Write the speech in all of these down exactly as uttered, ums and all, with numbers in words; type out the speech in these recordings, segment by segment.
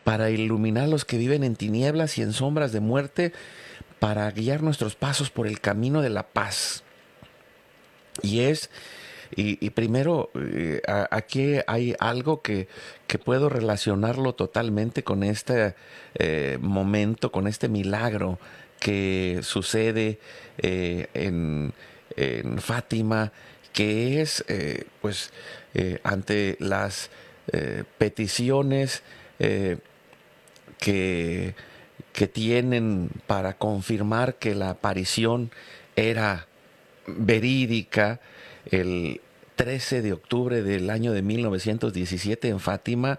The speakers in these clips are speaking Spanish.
para iluminar a los que viven en tinieblas y en sombras de muerte, para guiar nuestros pasos por el camino de la paz. Y es, y, y primero, eh, a- aquí hay algo que, que puedo relacionarlo totalmente con este eh, momento, con este milagro que sucede eh, en, en Fátima, que es, eh, pues, eh, ante las eh, peticiones eh, que, que tienen para confirmar que la aparición era verídica. El trece de octubre del año de mil novecientos diecisiete en Fátima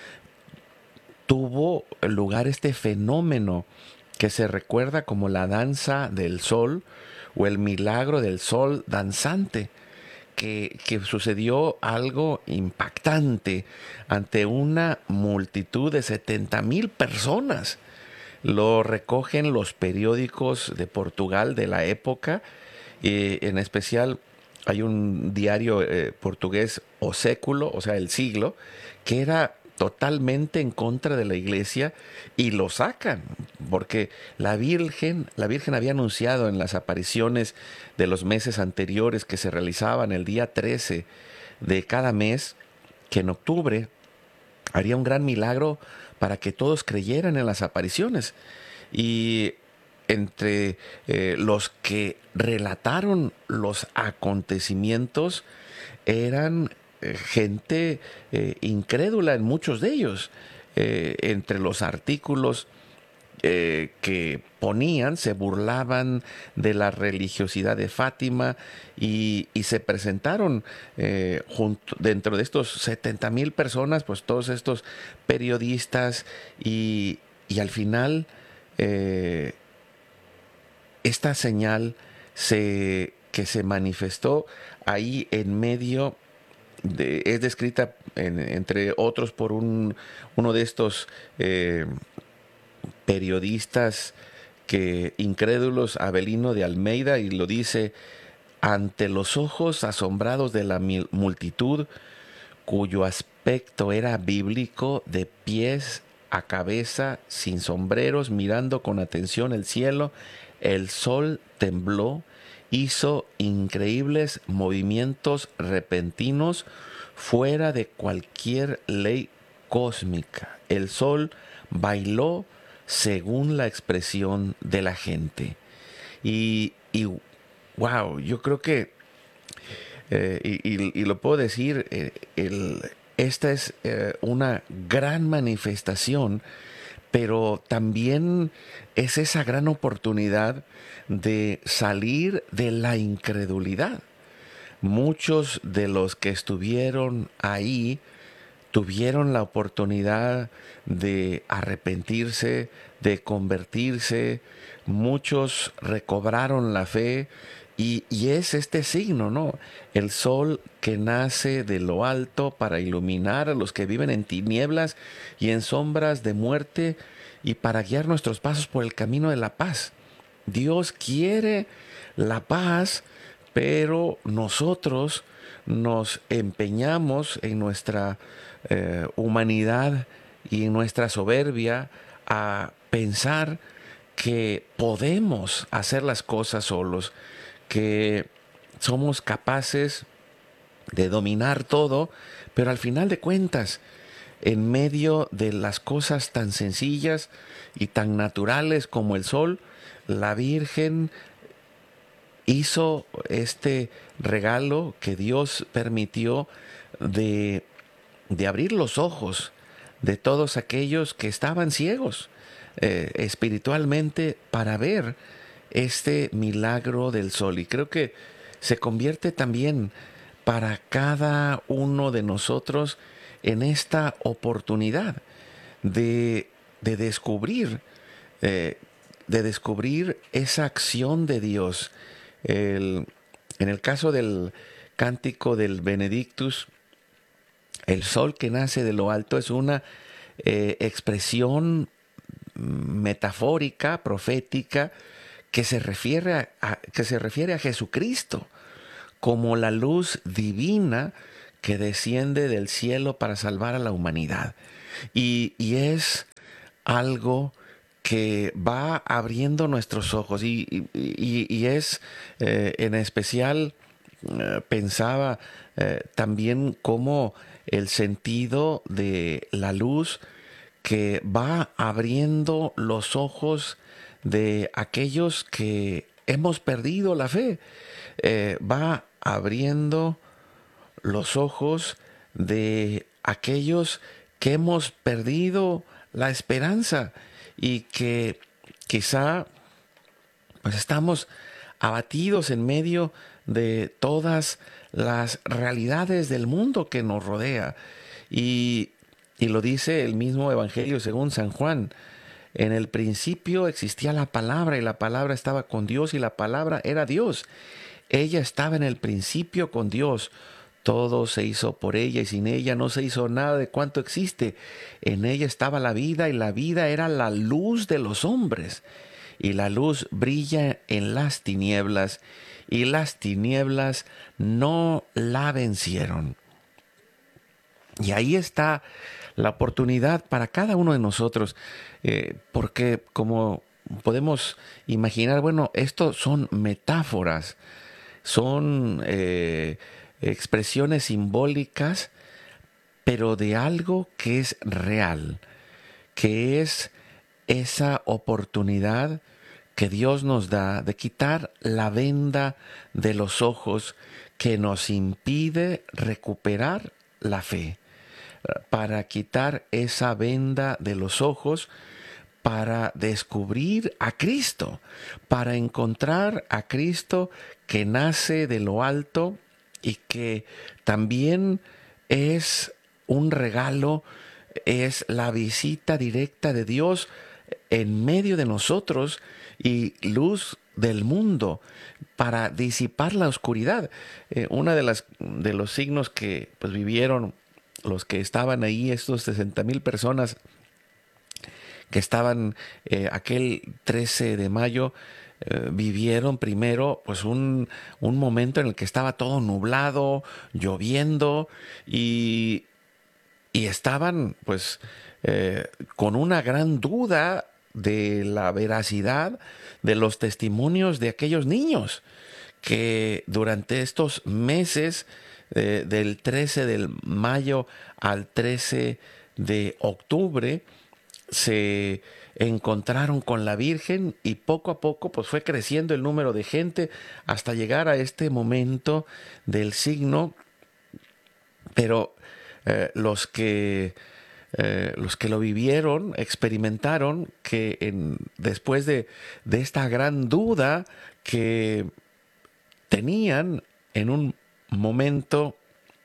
tuvo lugar este fenómeno que se recuerda como la danza del sol o el milagro del sol danzante, que, que sucedió algo impactante ante una multitud de setenta mil personas. Lo recogen los periódicos de Portugal de la época, y en especial hay un diario eh, portugués, O Século, o sea, el siglo, que era totalmente en contra de la iglesia, y lo sacan porque la Virgen, la Virgen había anunciado en las apariciones de los meses anteriores que se realizaban el día trece de cada mes, que en octubre haría un gran milagro para que todos creyeran en las apariciones. Y entre eh, los que relataron los acontecimientos eran eh, gente eh, incrédula en muchos de ellos. Eh, entre los artículos eh, que ponían, se burlaban de la religiosidad de Fátima, y, y se presentaron eh, junto, dentro de estos setenta mil personas, pues todos estos periodistas, y, y al final eh, esta señal se, que se manifestó ahí en medio de, es descrita en, entre otros por un, uno de estos eh, periodistas que incrédulos, Avelino de Almeida, y lo dice: ante los ojos asombrados de la multitud, cuyo aspecto era bíblico, de pies a cabeza, sin sombreros, mirando con atención el cielo, el sol tembló, hizo increíbles movimientos repentinos fuera de cualquier ley cósmica. El sol bailó según la expresión de la gente. Y, y wow, yo creo que eh, y, y- y lo puedo decir, eh, el- esta es eh, una gran manifestación, pero también es esa gran oportunidad de salir de la incredulidad. Muchos de los que estuvieron ahí tuvieron la oportunidad de arrepentirse, de convertirse, muchos recobraron la fe, y, y es este signo, ¿no? El sol que nace de lo alto para iluminar a los que viven en tinieblas y en sombras de muerte, y para guiar nuestros pasos por el camino de la paz. Dios quiere la paz, pero nosotros nos empeñamos en nuestra eh, humanidad y en nuestra soberbia a pensar que podemos hacer las cosas solos, que somos capaces de dominar todo, pero al final de cuentas, en medio de las cosas tan sencillas y tan naturales como el sol, la Virgen hizo este regalo que Dios permitió de, de abrir los ojos de todos aquellos que estaban ciegos eh, espiritualmente, para ver este milagro del sol. Y creo que se convierte también para cada uno de nosotros en esta oportunidad de, de descubrir, eh, de descubrir esa acción de Dios. El- en el caso del cántico del Benedictus, el sol que nace de lo alto es una eh, expresión metafórica, profética, que se refiere a, a- que se refiere a Jesucristo como la luz divina que desciende del cielo para salvar a la humanidad. Y, y es algo que va abriendo nuestros ojos y, y- y- y es eh, en especial, eh, pensaba eh, también cómo el sentido de la luz que va abriendo los ojos de aquellos que hemos perdido la fe, eh, va abriendo los ojos de aquellos que hemos perdido la esperanza y que quizá pues estamos abatidos en medio de todas las realidades del mundo que nos rodea. Y, y lo dice el mismo Evangelio según San Juan. En el principio existía la palabra y la palabra estaba con Dios y la palabra era Dios. Ella estaba en el principio con Dios. Todo se hizo por ella y sin ella no se hizo nada de cuanto existe. En ella estaba la vida y la vida era la luz de los hombres. Y la luz brilla en las tinieblas y las tinieblas no la vencieron. Y ahí está la oportunidad para cada uno de nosotros, eh, porque como podemos imaginar, bueno, esto son metáforas, son eh, expresiones simbólicas, pero de algo que es real, que es esa oportunidad que Dios nos da de quitar la venda de los ojos que nos impide recuperar la fe, para quitar esa venda de los ojos, para descubrir a Cristo, para encontrar a Cristo que nace de lo alto y que también es un regalo, es la visita directa de Dios en medio de nosotros y luz del mundo para disipar la oscuridad. Eh, una de las de los signos que pues vivieron los que estaban ahí, estos sesenta mil personas que estaban eh, aquel trece de mayo, eh, vivieron primero pues un, un momento en el que estaba todo nublado, lloviendo y, y estaban pues eh, con una gran duda de la veracidad de los testimonios de aquellos niños que durante estos meses eh, del trece de mayo al trece de octubre se encontraron con la Virgen y poco a poco pues fue creciendo el número de gente hasta llegar a este momento del signo, pero eh, los que eh, los que lo vivieron experimentaron que en, después de, de esta gran duda que tenían, en un momento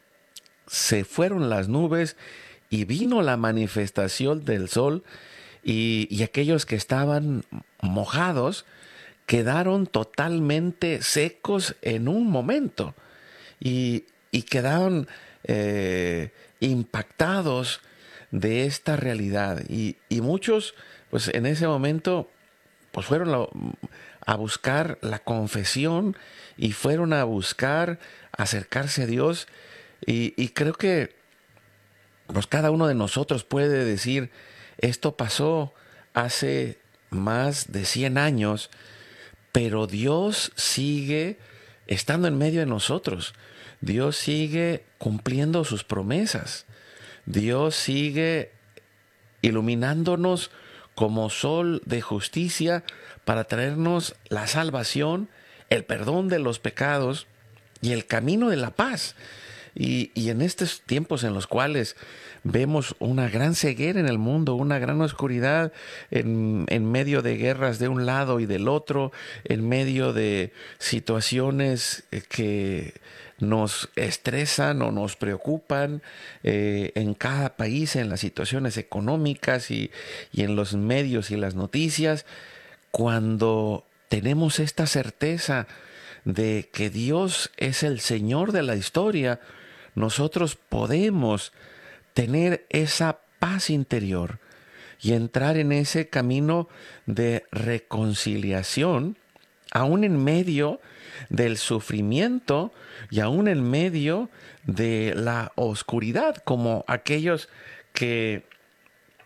se fueron las nubes y vino la manifestación del sol y, y aquellos que estaban mojados quedaron totalmente secos en un momento y, y quedaron eh, impactados de esta realidad y, y muchos pues en ese momento pues fueron a, a buscar la confesión y fueron a buscar acercarse a Dios y, y creo que pues cada uno de nosotros puede decir, esto pasó hace más de cien años, pero Dios sigue estando en medio de nosotros. Dios sigue cumpliendo sus promesas. Dios sigue iluminándonos como sol de justicia para traernos la salvación, el perdón de los pecados y el camino de la paz. Y, y en estos tiempos en los cuales vemos una gran ceguera en el mundo, una gran oscuridad en, en medio de guerras de un lado y del otro, en medio de situaciones que nos estresan o nos preocupan eh, en cada país, en las situaciones económicas y, y en los medios y las noticias, cuando tenemos esta certeza de que Dios es el Señor de la historia, nosotros podemos tener esa paz interior y entrar en ese camino de reconciliación, aún en medio del sufrimiento y aún en medio de la oscuridad, como aquellos que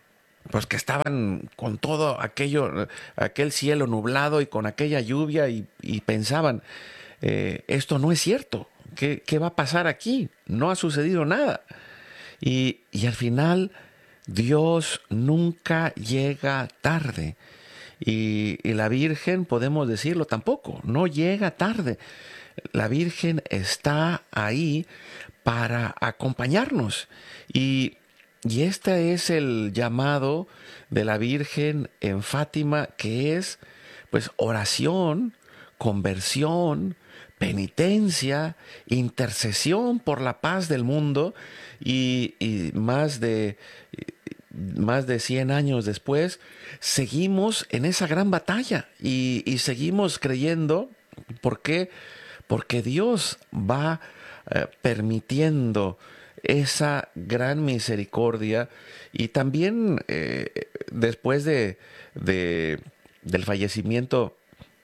pues que estaban con todo aquello, aquel cielo nublado y con aquella lluvia y, y pensaban, eh, esto no es cierto, ¿Qué, ¿qué va a pasar aquí? No ha sucedido nada. Y, y al final Dios nunca llega tarde. Y, y la Virgen, podemos decirlo tampoco, no llega tarde. La Virgen está ahí para acompañarnos. Y, y este es el llamado de la Virgen en Fátima, que es pues oración, conversión, penitencia, intercesión por la paz del mundo y, y más de más de cien años después, seguimos en esa gran batalla y, y seguimos creyendo. ¿Por qué? Porque Dios va eh, permitiendo esa gran misericordia y también eh, después de, de, del fallecimiento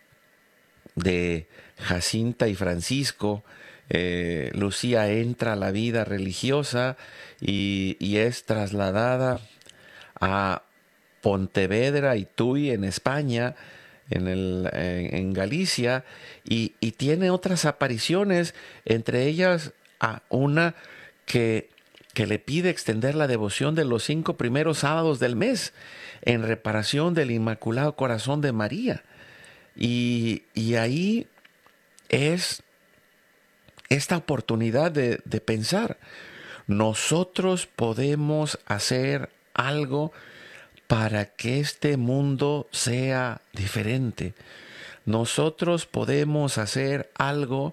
de Jacinta y Francisco, eh, Lucía entra a la vida religiosa y, y es trasladada a Pontevedra y Tui en España, en, el, en, en Galicia, y, y tiene otras apariciones, entre ellas a una que, que le pide extender la devoción de los cinco primeros sábados del mes en reparación del Inmaculado Corazón de María. Y, y ahí es esta oportunidad de, de pensar, nosotros podemos hacer algo para que este mundo sea diferente. Nosotros podemos hacer algo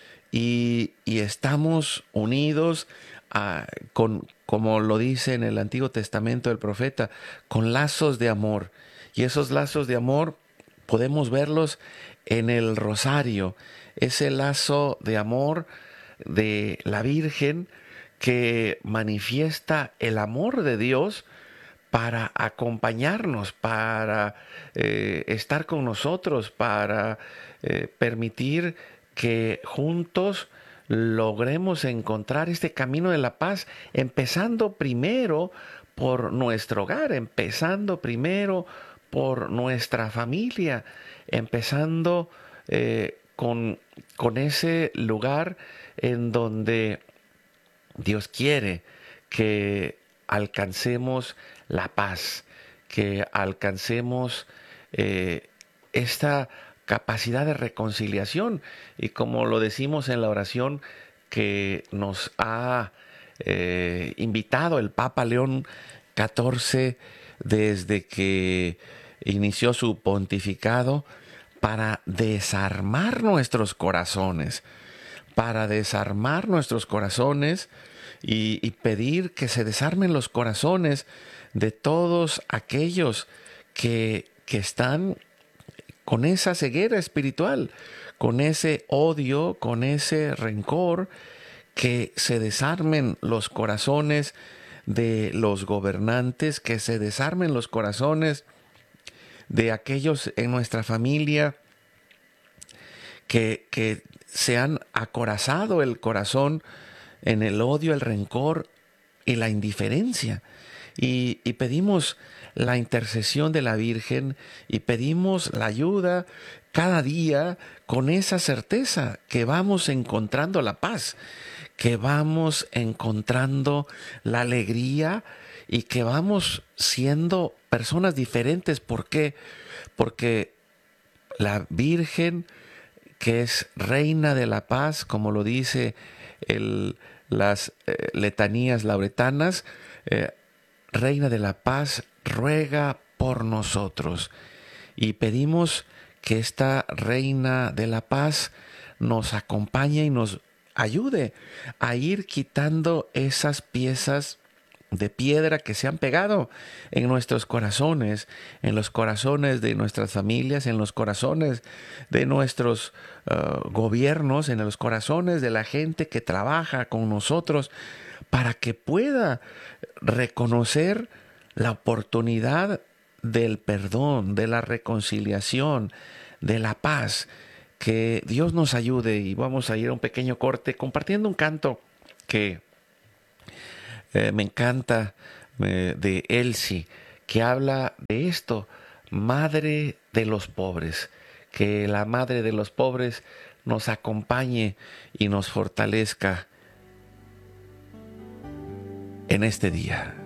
y, y estamos unidos a, con, como lo dice en el Antiguo Testamento el profeta, con lazos de amor. Y esos lazos de amor podemos verlos en el rosario, ese lazo de amor de la Virgen que manifiesta el amor de Dios para acompañarnos, para eh, estar con nosotros, para eh, permitir que juntos logremos encontrar este camino de la paz, empezando primero por nuestro hogar, empezando primero por nuestra familia, empezando eh, con, con ese lugar en donde Dios quiere que alcancemos la paz, que alcancemos eh, esta capacidad de reconciliación. Y como lo decimos en la oración que nos ha eh, invitado el Papa León catorce desde que inició su pontificado, para desarmar nuestros corazones, para desarmar nuestros corazones y, y pedir que se desarmen los corazones de todos aquellos que, que están con esa ceguera espiritual, con ese odio, con ese rencor, que se desarmen los corazones de los gobernantes, que se desarmen los corazones de aquellos en nuestra familia que, que se han acorazado el corazón en el odio, el rencor y la indiferencia. Y, y pedimos la intercesión de la Virgen y pedimos la ayuda cada día con esa certeza que vamos encontrando la paz, que vamos encontrando la alegría y que vamos siendo personas diferentes. ¿Por qué? Porque la Virgen, que es reina de la paz, como lo dice el, las eh, letanías lauretanas, eh, reina de la paz, ruega por nosotros. Y pedimos que esta reina de la paz nos acompañe y nos ayude a ir quitando esas piezas de piedra que se han pegado en nuestros corazones, en los corazones de nuestras familias, en los corazones de nuestros uh, gobiernos, en los corazones de la gente que trabaja con nosotros, para que pueda reconocer la oportunidad del perdón, de la reconciliación, de la paz. Que Dios nos ayude. Y vamos a ir a un pequeño corte compartiendo un canto que Eh, me encanta, eh, de Elsie, que habla de esto, Madre de los pobres. Que la Madre de los pobres nos acompañe y nos fortalezca en este día.